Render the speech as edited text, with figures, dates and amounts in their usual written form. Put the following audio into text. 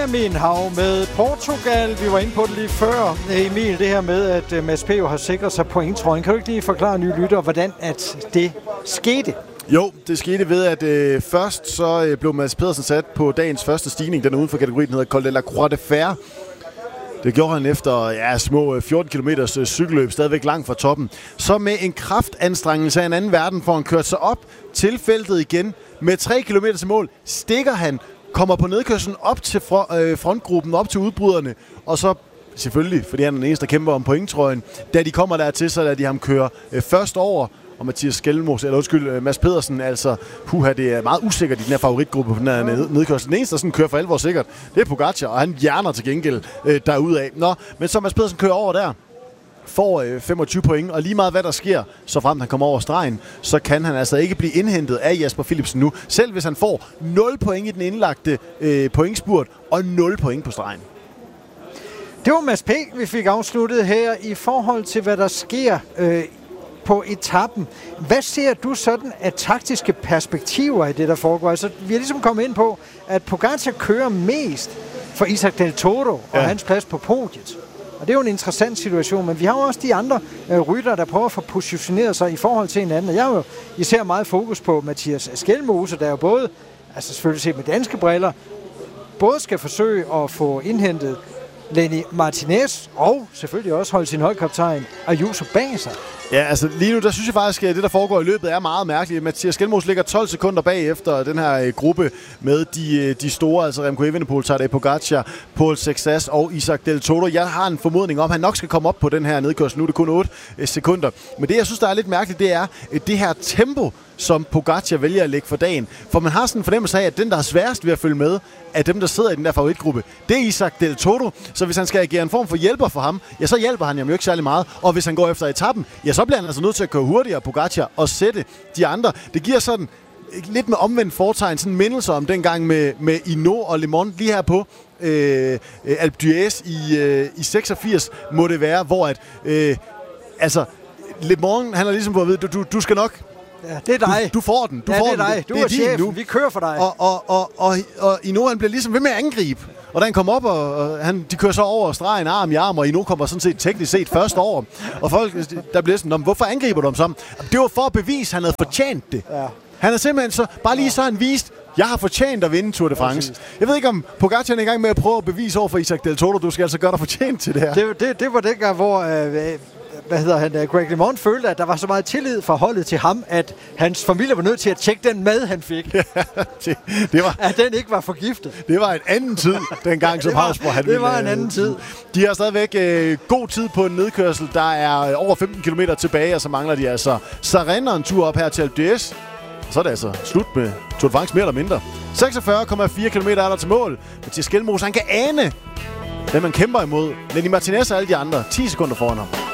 Benjamin Hav med Portugal. Vi var inde på det lige før, Emil, det her med, at Mads P. har sikret sig pointtrøjen. Kan du ikke lige forklare nye lyttere, hvordan at det skete? Jo, det skete ved, at først så blev Mads Pedersen sat på dagens første stigning. Den er uden for kategorien, den hedder Col de la Croix de Fer. Det gjorde han efter små 14 km cykelløb, stadigvæk langt fra toppen. Så med en kraftanstrengelse af en anden verden får han kørt sig op til feltet igen. Med 3 km til mål stikker han, kommer på nedkørslen op til frontgruppen, op til udbryderne. Og så selvfølgelig, fordi han er den eneste, der kæmper om pointtrøjen, da de kommer dertil, så lader de ham køre først over. Og Mads Pedersen, altså, det er meget usikkert i den her favoritgruppe på den her nedkørsel. Den eneste, der sådan kører for alvor sikkert, det er Pogacar, og han hjerner til gengæld derudad. Men så Mads Pedersen kører over der, får 25 point, og lige meget hvad der sker, så frem han kommer over stregen, så kan han altså ikke blive indhentet af Jasper Philipsen nu, selv hvis han får 0 point i den indlagte pointspurt, og 0 point på stregen. Det var Mads P., vi fik afsluttet her i forhold til, hvad der sker på etappen. Hvad ser du sådan af taktiske perspektiver i det, der foregår? Altså, vi er ligesom kommet ind på, at Pogacar kører mest for Isaac Del Toro og hans plads på podiet. Og det er jo en interessant situation, men vi har jo også de andre ryttere, der prøver at få positioneret sig i forhold til hinanden. Og jeg har jo især meget fokus på Mathias Skelmose, der jo både, altså selvfølgelig set med danske briller, både skal forsøge at få indhentet Lenny Martinez og selvfølgelig også holde sin holdkaptajn Ayuso bag sig. Ja, altså lige nu, der synes jeg faktisk, at det, der foregår i løbet, er meget mærkeligt. Mathias Skelmose ligger 12 sekunder bag efter den her gruppe med de store, altså Remco Evenepoel, Tadej Pogacar, Paul Sexas og Isaac Del Toro. Jeg har en formodning om, at han nok skal komme op på den her nedkørsel. Nu er det kun 8 sekunder. Men det, jeg synes, der er lidt mærkeligt, det er det her tempo, som Pogacar vælger at lægge for dagen. For man har sådan en fornemmelse af, at den, der er sværest ved at følge med, af dem, der sidder i den der favoritgruppe, det er Isaac Del Toro. Så hvis han skal agere en form for hjælper for ham, ja, så hjælper han jo ikke særlig meget. Og hvis han går efter etappen, ja, så bliver han altså nødt til at køre hurtigere Pogacar og sætte de andre. Det giver sådan lidt med omvendt fortegn, sådan en mindelse om dengang med Hinault og Le Mans lige her på Alpe d'Huez i 86 må det være, hvor at Le Mans, han har ligesom fået at vide, du skal nok. Ja, det er dig. Du får den. Det er dig. Du er chefen. Nu. Vi kører for dig. Og Hinault, han bliver ligesom ved med at angribe. Og da han kommer op, og de kører så over stregen arm i arm, og Hinault kommer sådan set teknisk set først over. Og folk, der bliver sådan, hvorfor angriber du ham så? Det var for at bevise, at han havde fortjent det. Ja. Han har simpelthen så, bare lige så han vist, jeg har fortjent at vinde Tour de France. Jeg ved ikke, om Pogacar er i gang med at prøve at bevise over for Isaac Del Toro, du skal altså gøre dig fortjent til det her. Det var dengang, hvor Greg LeMond følte, at der var så meget tillid fra holdet til ham, at hans familie var nødt til at tjekke den mad, han fik. Det var, at den ikke var forgiftet. Det var en anden tid, dengang som Hausborg han ville. Det var en anden tid. De har stadigvæk god tid på en nedkørsel. Der er over 15 km tilbage, og så mangler de altså Sarrena en tur op her til Alpe d'Huez. Så er det altså slut med Tour de France mere eller mindre. 46,4 km er der til mål. Mathias Skelmose, han kan ane, hvem man kæmper imod. Lenny Martinez og alle de andre 10 sekunder foran ham.